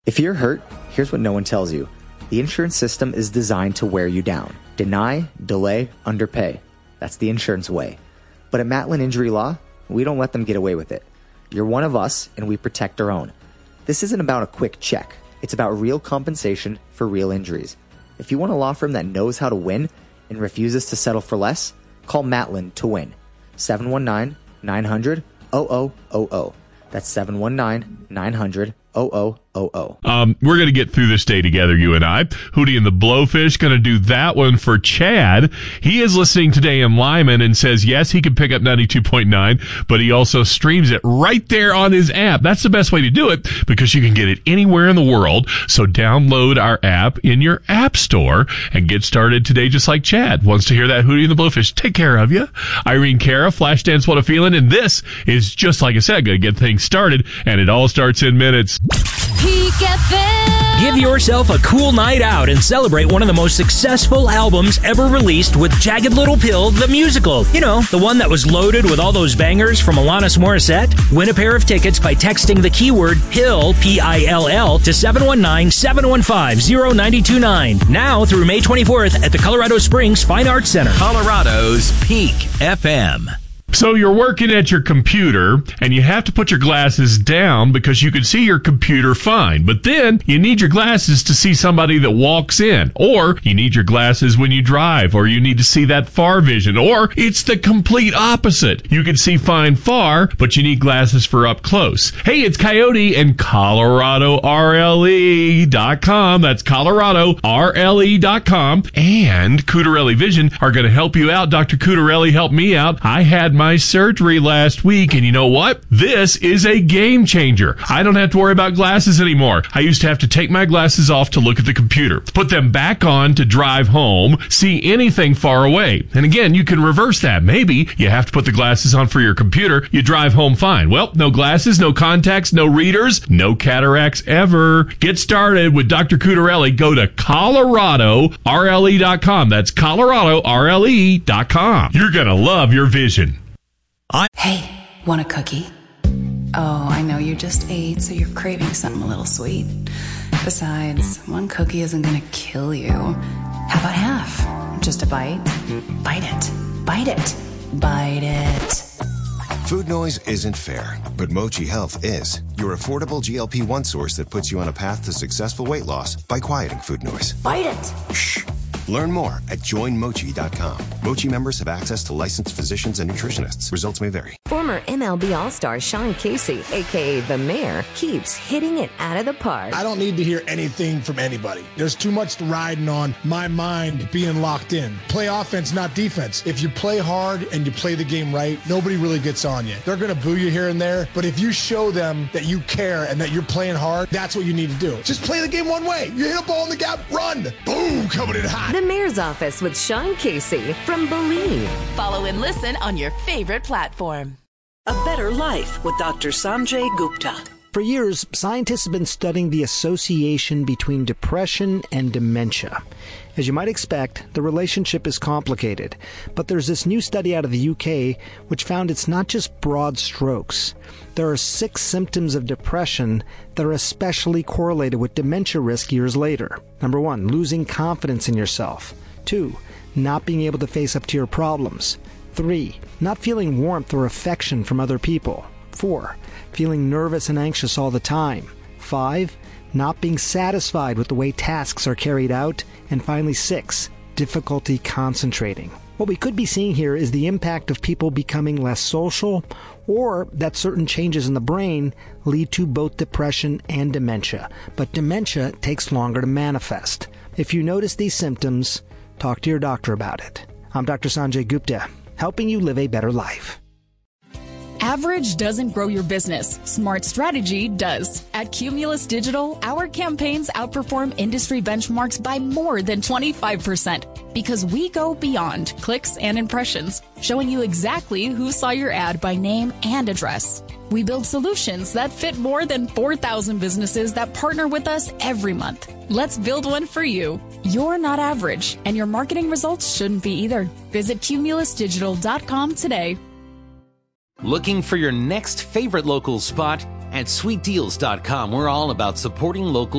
If you're hurt, here's what no one tells you. The insurance system is designed to wear you down. Deny, delay, underpay. That's the insurance way. But at Matlin Injury Law, we don't let them get away with it. You're one of us, and we protect our own. This isn't about a quick check. It's about real compensation for real injuries. If you want a law firm that knows how to win and refuses to settle for less, call Matlin to win. 719-900-0000. That's 719-900-0000. We're going to get through this day together, you and I. Hootie and the Blowfish going to do that one for Chad. He is listening today in Lyman and says, yes, he can pick up 92.9, but he also streams it right there on his app. That's the best way to do it because you can get it anywhere in the world. So download our app in your app store and get started today just like Chad wants to hear that Hootie and the Blowfish. Take care of you. Irene Cara, Flashdance, What a Feeling. And this is, just like I said, going to get things started, and it all starts in minutes. Peak FM. Give yourself a cool night out and celebrate one of the most successful albums ever released with Jagged Little Pill, the musical. You know, the one that was loaded with all those bangers from Alanis Morissette. Win a pair of tickets by texting the keyword PILL, P-I-L-L, to 719-715-0929. Now through May 24th at the Colorado Springs Fine Arts Center. Colorado's Peak FM. So you're working at your computer, and you have to put your glasses down because you can see your computer fine. But then you need your glasses to see somebody that walks in. Or you need your glasses when you drive, or you need to see that far vision. Or it's the complete opposite. You can see fine far, but you need glasses for up close. Hey, it's Coyote and ColoradoRLE.com. That's ColoradoRLE.com. And Cutarelli Vision are going to help you out. Dr. Cutarelli helped me out. I had my surgery last week, and you know what? This is a game changer. I don't have to worry about glasses anymore. I used to have to take my glasses off to look at the computer, put them back on to drive home, see anything far away. And again, you can reverse that. Maybe you have to put the glasses on for your computer. You drive home fine. Well, no glasses, no contacts, no readers, no cataracts ever. Get started with Dr. Cutarelli. Go to ColoradoRLE.com. That's ColoradoRLE.com. You're going to love your vision. Hey, want a cookie? Oh, I know you just ate, so you're craving something a little sweet. Besides, one cookie isn't gonna kill you. How about half? Just a bite? Bite it. Bite it. Bite it. Food noise isn't fair, but Mochi Health is. Your affordable GLP-1 source that puts you on a path to successful weight loss by quieting food noise. Bite it. Shh. Learn more at joinmochi.com. Mochi members have access to licensed physicians and nutritionists. Results may vary. Former MLB All-Star Sean Casey, a.k.a. The Mayor, keeps hitting it out of the park. I don't need to hear anything from anybody. There's too much riding on my mind being locked in. Play offense, not defense. If you play hard and you play the game right, nobody really gets on you. They're going to boo you here and there, but if you show them that you care and that you're playing hard, that's what you need to do. Just play the game one way. You hit a ball in the gap, run. Boom, coming in hot. The Mayor's Office with Sean Casey from Believe. Follow and listen on your favorite platform. A Better Life with Dr. Sanjay Gupta. For years, scientists have been studying the association between depression and dementia. As you might expect, the relationship is complicated, but there's this new study out of the UK which found it's not just broad strokes. There are 6 symptoms of depression that are especially correlated with dementia risk years later. Number 1, losing confidence in yourself. 2, not being able to face up to your problems. 3, not feeling warmth or affection from other people. 4, feeling nervous and anxious all the time. 5, not being satisfied with the way tasks are carried out. And finally, 6, difficulty concentrating. What we could be seeing here is the impact of people becoming less social, or that certain changes in the brain lead to both depression and dementia. But dementia takes longer to manifest. If you notice these symptoms, talk to your doctor about it. I'm Dr. Sanjay Gupta, helping you live a better life. Average doesn't grow your business. Smart strategy does. At Cumulus Digital, our campaigns outperform industry benchmarks by more than 25% because we go beyond clicks and impressions, showing you exactly who saw your ad by name and address. We build solutions that fit more than 4,000 businesses that partner with us every month. Let's build one for you. You're not average, and your marketing results shouldn't be either. Visit cumulusdigital.com today. Looking for your next favorite local spot? At sweetdeals.com, we're all about supporting local